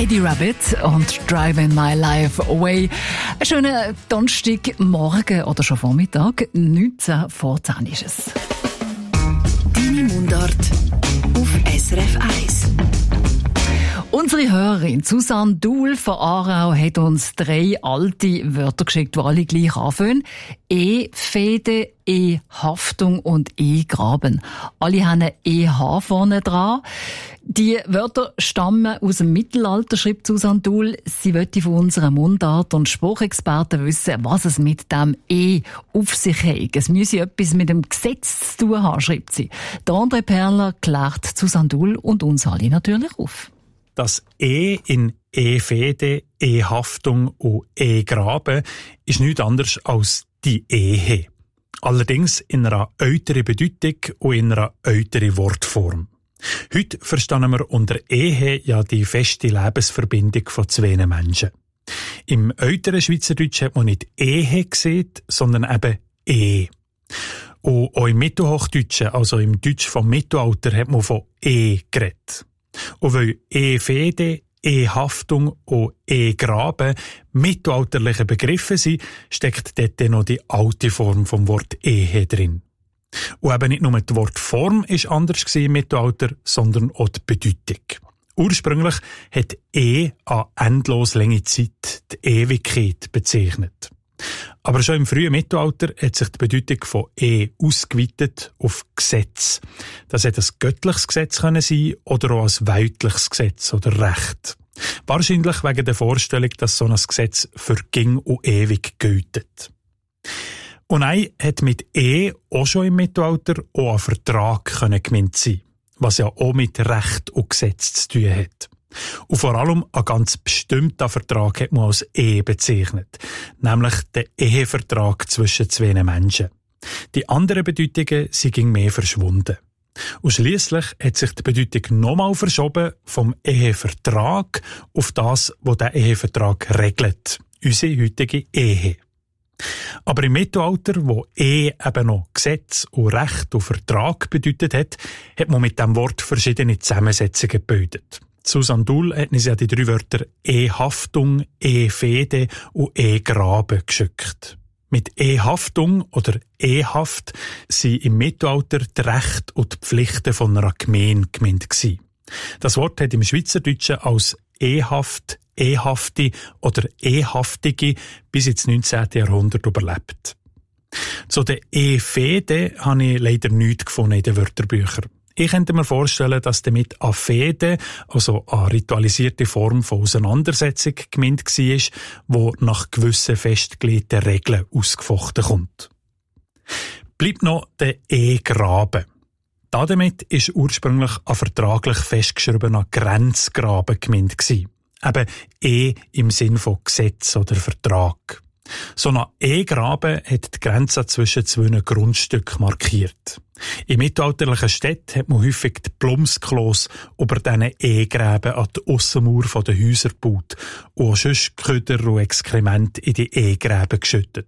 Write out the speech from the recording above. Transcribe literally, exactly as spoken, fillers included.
Eddie Rabbit und Driving My Life Away. Einen schönen Donnerstagmorgen oder schon Vormittag, neunzehn vor zehn ist es. Deine Mundart auf S R F eins. Unsere Hörerin Susanne Duhl von Aarau hat uns drei alte Wörter geschickt, die alle gleich anfangen. E-Fehde, E-Haftung und E-Graben. Alle haben ein E H vorne dran. Die Wörter stammen aus dem Mittelalter, schreibt Susanne Duhl. Sie möchte von unserer Mundart- und Sprachexperten wissen, was es mit dem E auf sich hat. Es müsse etwas mit dem Gesetz zu tun haben, schreibt sie. Der André Perler klärt Susanne Duhl und uns alle natürlich auf. Das E in E-Fehde, E-Haftung und E-Graben ist nichts anderes als die Ehe. Allerdings in einer älteren Bedeutung und in einer älteren Wortform. Heute verstehen wir unter Ehe ja die feste Lebensverbindung von zwei Menschen. Im älteren Schweizerdeutsch hat man nicht Ehe gesehen, sondern eben E. Und auch im Mittelhochdeutschen, also im Deutsch vom Mittelalter, hat man von E geredet. Und weil E-Fehde, E-Haftung und E-Graben mittelalterliche Begriffe sind, steckt dort noch die alte Form vom Wort Ehe drin. Und eben nicht nur die Wortform ist anders im Mittelalter, sondern auch die Bedeutung. Ursprünglich hat E an endlos lange Zeit, die Ewigkeit, bezeichnet. Aber schon im frühen Mittelalter hat sich die Bedeutung von E ausgeweitet auf Gesetz. Das hätte ein göttliches Gesetz können sein oder auch ein weltliches Gesetz oder Recht. Wahrscheinlich wegen der Vorstellung, dass so ein Gesetz für ging und ewig gilt. Und ein hat mit E auch schon im Mittelalter auch ein Vertrag können gemeint sein, was ja auch mit Recht und Gesetz zu tun hat. Und vor allem ein ganz bestimmter Vertrag hat man als Ehe bezeichnet, nämlich den Ehevertrag zwischen zwei Menschen. Die anderen Bedeutungen sind mehr verschwunden. Und schliesslich hat sich die Bedeutung nochmal verschoben vom Ehevertrag auf das, was der Ehevertrag regelt, unsere heutige Ehe. Aber im Mittelalter, wo Ehe eben noch Gesetz und Recht und Vertrag bedeutet hat, hat man mit dem Wort verschiedene Zusammensetzungen gebildet. Susanne Duhl hat uns ja die drei Wörter E-Haftung, E-Fehde und E-Graben geschickt. Mit E-Haftung oder E-Haft sind im Mittelalter die Rechte und die Pflichten von einer Gemeinde gemeint gewesen. Das Wort hat im Schweizerdeutschen als E-Haft, E-Hafti oder E-Haftige bis ins neunzehnten Jahrhundert überlebt. Zu der E-Fehde habe ich leider nichts gefunden in den Wörterbüchern. Ich könnte mir vorstellen, dass damit eine Fehde, also eine ritualisierte Form von Auseinandersetzung gemeint war, die nach gewissen festgelegten Regeln ausgefochten kommt. Bleibt noch der E-Graben. Damit ist ursprünglich ein vertraglich festgeschriebener Grenzgraben gemeint gewesen. Eben E im Sinn von Gesetz oder Vertrag. So ein E-Graben hat die Grenze zwischen zwei Grundstücken markiert. In mittelalterlichen Städten hat man häufig die Plumpsklos über diesen E-Gräben an die Aussenmauer der Häuser gebaut und auch sonst Köder und Exkrement in die E-Gräben geschüttet.